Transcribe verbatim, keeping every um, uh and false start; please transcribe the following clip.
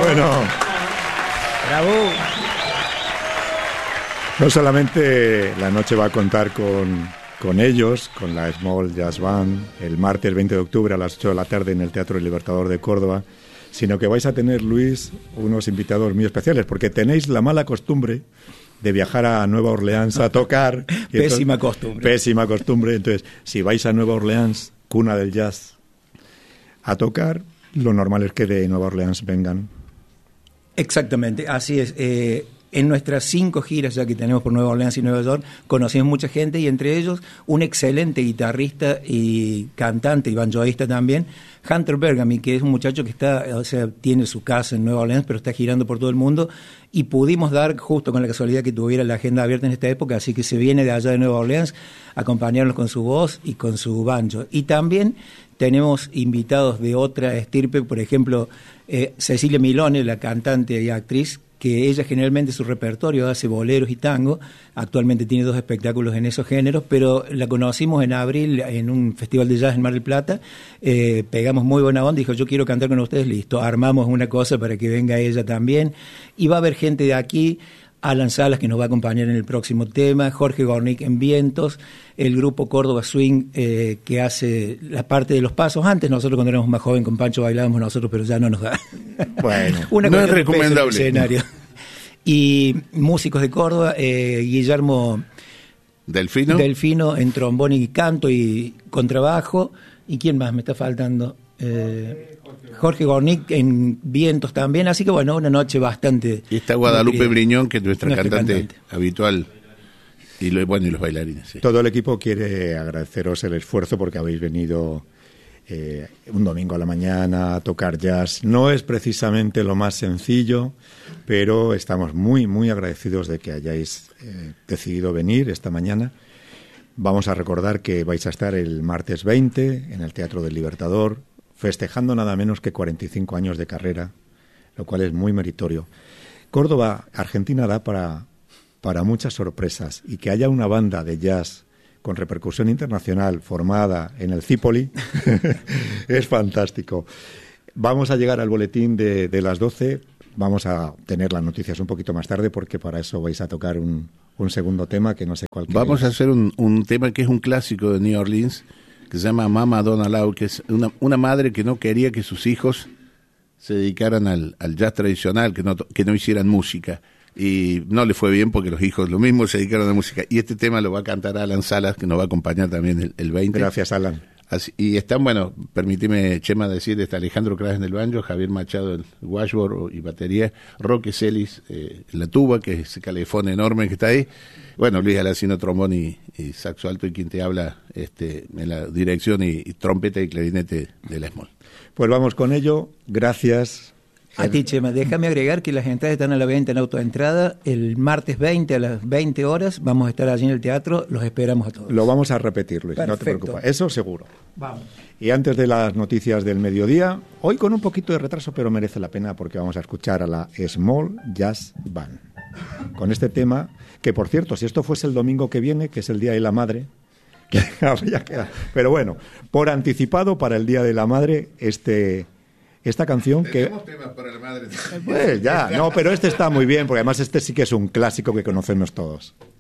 Bueno. Bravo. No solamente la noche va a contar con, con ellos, con la Small Jazz Band, el martes veinte de octubre a las ocho de la tarde en el Teatro El Libertador de Córdoba, sino que vais a tener, Luis, unos invitados muy especiales, porque tenéis la mala costumbre de viajar a Nueva Orleans a tocar. Pésima entonces, costumbre. Pésima costumbre. Entonces, si vais a Nueva Orleans, cuna del jazz, a tocar, lo normal es que de Nueva Orleans vengan. Exactamente, así es. Eh, en nuestras cinco giras ya que tenemos por Nueva Orleans y Nueva York, conocimos mucha gente y entre ellos un excelente guitarrista y cantante y banjoista también, Hunter Bergamy, que es un muchacho que está, o sea, tiene su casa en Nueva Orleans, pero está girando por todo el mundo y pudimos dar, justo con la casualidad que tuviera la agenda abierta en esta época, así que se viene de allá de Nueva Orleans a acompañarnos con su voz y con su banjo. Y también tenemos invitados de otra estirpe, por ejemplo, eh, Cecilia Milone, la cantante y actriz, que ella generalmente su repertorio hace boleros y tango, actualmente tiene dos espectáculos en esos géneros, pero la conocimos en abril en un festival de jazz en Mar del Plata, eh, pegamos muy buena onda, dijo yo quiero cantar con ustedes, listo, armamos una cosa para que venga ella también, y va a haber gente de aquí, Alan Salas, que nos va a acompañar en el próximo tema, Jorge Gornick en vientos, el grupo Córdoba Swing, eh, que hace la parte de los pasos. Antes nosotros cuando éramos más jóvenes con Pancho bailábamos nosotros, pero ya no nos da. Bueno, Una no es cosa de peso en el recomendable. escenario. Y músicos de Córdoba, eh, Guillermo Delfino. Delfino en trombón y canto y contrabajo. ¿Y quién más me está faltando? Eh, Jorge Gornick en vientos también, así que bueno, una noche bastante... Y está Guadalupe nutrida. Briñón, que es nuestra, Nuestra cantante, cantante. habitual, y lo, bueno, y los bailarines. Sí. todo el equipo quiere agradeceros el esfuerzo porque habéis venido eh, un domingo a la mañana a tocar jazz. No es precisamente lo más sencillo, pero estamos muy, muy agradecidos de que hayáis eh, decidido venir esta mañana. Vamos a recordar que vais a estar el martes veinte en el Teatro del Libertador, festejando nada menos que cuarenta y cinco años de carrera, lo cual es muy meritorio. Córdoba, Argentina, da para, para muchas sorpresas, y que haya una banda de jazz con repercusión internacional formada en el Zípoli es fantástico. Vamos a llegar al boletín de, de las doce, vamos a tener las noticias un poquito más tarde porque para eso vais a tocar un, un segundo tema que no sé cuál. Vamos queréis. a hacer un, un tema que es un clásico de New Orleans, que se llama Mama Don't Allow, que es una, una madre que no quería que sus hijos se dedicaran al, al jazz tradicional, que no, que no hicieran música. Y no le fue bien porque los hijos lo mismo se dedicaron a la música. Y este tema lo va a cantar Alan Salas, que nos va a acompañar también el, el veinte. Gracias, Alan. Así, y están, bueno, permíteme, Chema, decir, está Alejandro Cras en el banjo, Javier Machado en el washboard y batería, Roque Celis eh, en la tuba, que es ese calefón enorme que está ahí, bueno, Luis Alacino, trombón y, y saxo alto, y quien te habla este, en la dirección y, y trompeta y clarinete de la Small. Pues vamos con ello, gracias. A ti, Chema, déjame agregar que las entradas están a la venta en autoentrada el martes veinte a las veinte horas, vamos a estar allí en el teatro, los esperamos a todos. Lo vamos a repetir, Luis, Perfecto. no te preocupes, eso seguro. Vamos. Y antes de las noticias del mediodía, hoy con un poquito de retraso, pero merece la pena porque vamos a escuchar a la Small Jazz Band. Con este tema, que por cierto, si esto fuese el domingo que viene, que es el Día de la Madre, que habría quedado. Pero bueno, por anticipado para el Día de la Madre, este... Esta canción que... Tenemos temas para la madre. Pues ya, no, pero este está muy bien, porque además este sí que es un clásico que conocemos todos.